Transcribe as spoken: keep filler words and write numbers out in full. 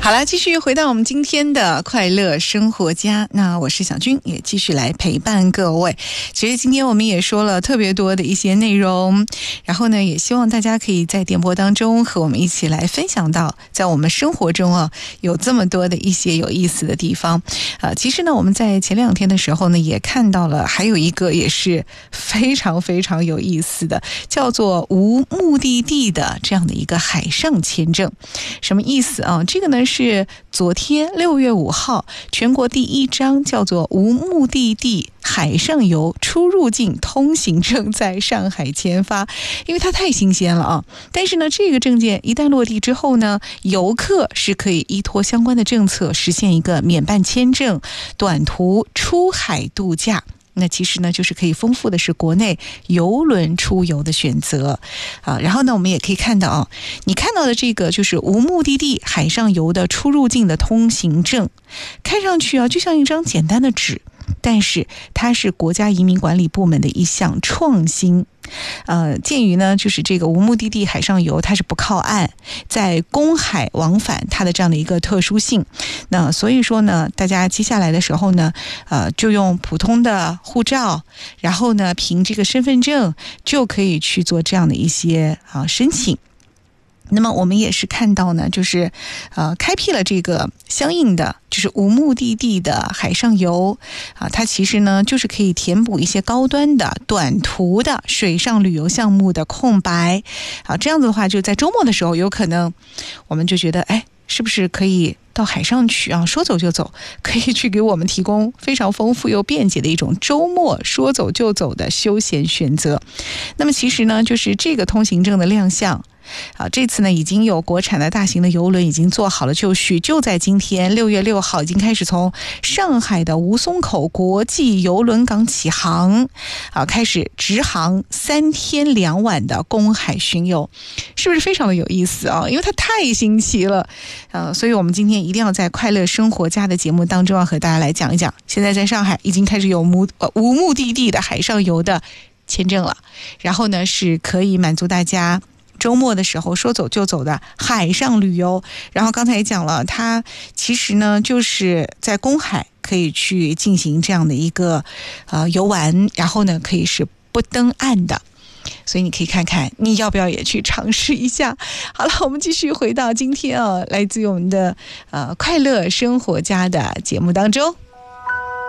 好了，继续回到我们今天的快乐生活家。那我是小君，也继续来陪伴各位。其实今天我们也说了特别多的一些内容，然后呢，也希望大家可以在电波当中和我们一起来分享到，在我们生活中啊，有这么多的一些有意思的地方。呃，其实呢，我们在前两天的时候呢，也看到了还有一个也是非常非常有意思的，叫做无目的地的这样的一个海上签证。什么意思啊？这个呢是昨天六月五号，全国第一张叫做无目的地海上游出入境通行证在上海签发，因为它太新鲜了啊！但是呢，这个证件一旦落地之后呢，游客是可以依托相关的政策实现一个免办签证、短途出海度假。那其实呢，就是可以丰富的是国内邮轮出游的选择啊。然后呢，我们也可以看到啊，你看到的这个就是无目的地海上游的出入境的通行证，看上去啊，就像一张简单的纸，但是它是国家移民管理部门的一项创新。呃，鉴于呢，就是这个无目的地海上游，它是不靠岸，在公海往返，它的这样的一个特殊性，那所以说呢，大家接下来的时候呢，呃，就用普通的护照，然后呢，凭这个身份证就可以去做这样的一些啊申请。那么我们也是看到呢，就是呃开辟了这个相应的就是无目的地的海上游啊，它其实呢就是可以填补一些高端的短途的水上旅游项目的空白啊，这样子的话就在周末的时候有可能我们就觉得哎，是不是可以到海上去啊，说走就走，可以去给我们提供非常丰富又便捷的一种周末说走就走的休闲选择。那么其实呢，就是这个通行证的亮相啊，这次呢已经有国产的大型的邮轮已经做好了就绪，就在今天六月六号已经开始从上海的吴淞口国际邮轮港起航啊，开始直航三天两晚的公海巡游，是不是非常的有意思啊？因为它太新奇了，呃，所以我们今天一定要在快乐生活家的节目当中要和大家来讲一讲，现在在上海已经开始有无呃无目的地的海上游的签证了，然后呢是可以满足大家周末的时候说走就走的海上旅游。然后刚才也讲了，它其实呢就是在公海可以去进行这样的一个呃游玩，然后呢可以是不登岸的，所以你可以看看你要不要也去尝试一下。好了，我们继续回到今天啊，来自于我们的呃快乐生活家的节目当中。